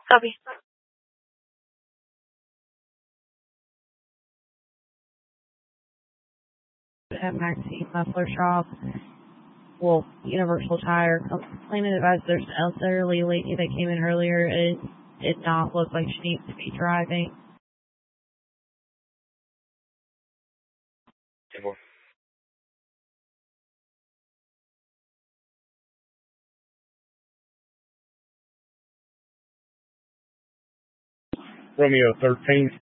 Copy. At Maxine Muffler Shop, well, Universal Tire, claimant advised there's an elderly lady that came in earlier. It did not look like she needs to be driving. Romeo 13.